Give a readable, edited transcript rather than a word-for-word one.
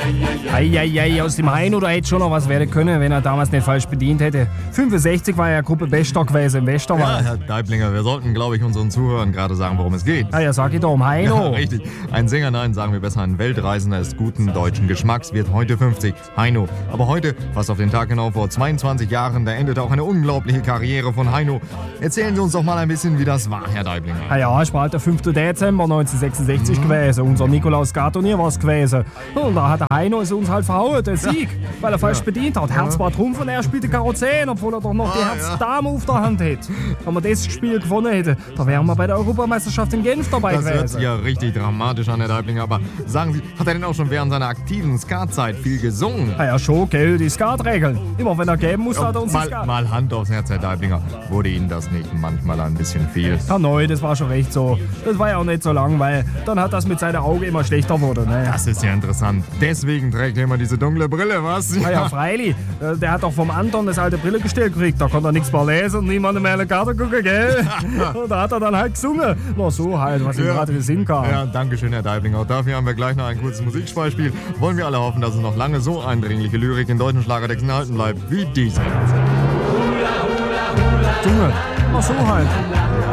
Eieiei, aus dem Heino, da hätte schon noch was werden können, wenn er damals nicht falsch bedient hätte. 65 war ja Gruppe Bester gewesen im Ja, Westerwald. Herr Deiblinger, wir sollten, glaube ich, unseren Zuhörern gerade sagen, worum es geht. Ja, sag ich doch, um Ja, Heino. richtig. Ein Sänger, nein, sagen wir besser, ein Weltreisender ist guten deutschen Geschmacks, wird heute 50. Heino. Aber heute, fast auf den Tag genau vor 22 Jahren, da endete auch eine unglaubliche Karriere von Heino. Erzählen Sie uns doch mal ein bisschen, wie das war, Herr Deiblinger. Ja, es war halt der 5. Dezember 1966 gewesen. Unser Nikolaus Gartonier war es gewesen. Und da hat der Heino es uns halt verhauen, der Sieg, weil er falsch bedient hat. Herz war Trumpf und er spielte Karo 10, obwohl er doch noch die Herz-Dame auf der Hand hätte. Wenn wir das Spiel gewonnen hätten, da wären wir bei der Europameisterschaft in Genf dabei Das hört gewesen. sich ja richtig dramatisch an, Herr Deiblinger. Aber sagen Sie, hat er denn auch schon während seiner aktiven Skatzeit viel gesungen? Ja, schon, gell, die Skatregeln. Immer wenn er geben muss, hat er uns die Skat. Mal Hand aufs Herz, Herr Deiblinger. Wurde Ihnen das nicht manchmal ein bisschen viel? Ja, neu, das war schon recht so. Das war ja auch nicht so lang, weil dann hat das mit seinem Auge immer schlechter geworden. Ne? Das ist ja interessant. Deswegen trägt er immer diese dunkle Brille, was? Ja, freilich. Der hat doch vom Anton das alte Brillegestell gekriegt. Da konnte er nichts mehr lesen und niemand mehr in die Karte gucken, gell? Und da hat er dann halt gesungen. Na so halt, was ihm gerade in den Sinn kam. Ja, danke schön, Herr Deiblinger. Dafür haben wir gleich noch ein kurzes Musikspiel. Wollen wir alle hoffen, dass es noch lange so eindringliche Lyrik in deutschen Schlagertexten erhalten bleibt wie diese. Junge, na so halt.